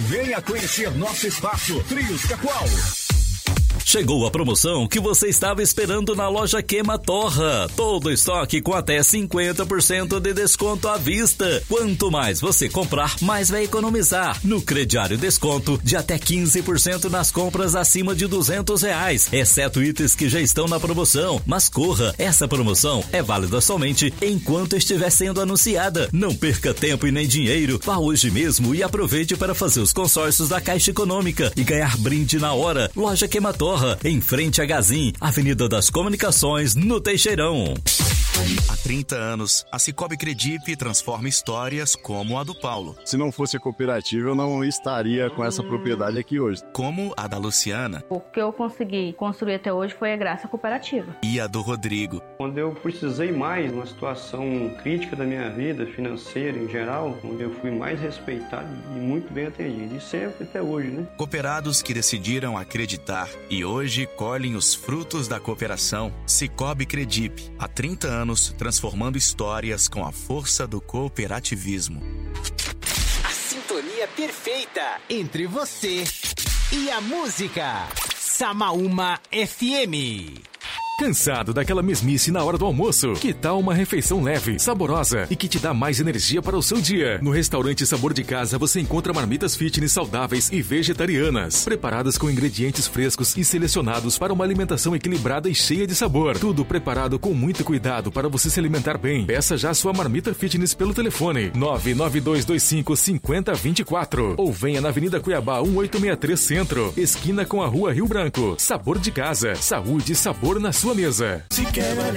Venha conhecer nosso espaço Trios Cacoal. Chegou a promoção que você estava esperando na loja Queima Torra. Todo estoque com até 50% de desconto à vista. Quanto mais você comprar, mais vai economizar. No crediário desconto de até 15% nas compras acima de R$200, exceto itens que já estão na promoção. Mas corra, essa promoção é válida somente enquanto estiver sendo anunciada. Não perca tempo e nem dinheiro. Vá hoje mesmo e aproveite para fazer os consórcios da Caixa Econômica e ganhar brinde na hora. Loja Queima Torra, em frente a Gazin, Avenida das Comunicações, no Teixeirão. Há 30 anos, a Cicobi Credip transforma histórias como a do Paulo. Se não fosse a cooperativa, eu não estaria com essa propriedade aqui hoje. Como a da Luciana. O que eu consegui construir até hoje foi graças à cooperativa. E a do Rodrigo. Quando eu precisei mais, uma situação crítica da minha vida, financeira em geral, onde eu fui mais respeitado e muito bem atendido. E sempre até hoje, né? Cooperados que decidiram acreditar e hoje colhem os frutos da cooperação. Cicobi Credip, há 30 anos, transformando histórias com a força do cooperativismo. A sintonia perfeita entre você e a música. Samaúma FM. Cansado daquela mesmice na hora do almoço? Que tal uma refeição leve, saborosa e que te dá mais energia para o seu dia? No restaurante Sabor de Casa você encontra marmitas fitness saudáveis e vegetarianas, preparadas com ingredientes frescos e selecionados para uma alimentação equilibrada e cheia de sabor. Tudo preparado com muito cuidado para você se alimentar bem. Peça já sua marmita fitness pelo telefone 992255024 ou venha na Avenida Cuiabá 1863 Centro, esquina com a Rua Rio Branco. Sabor de Casa, saúde e sabor na sua mesa.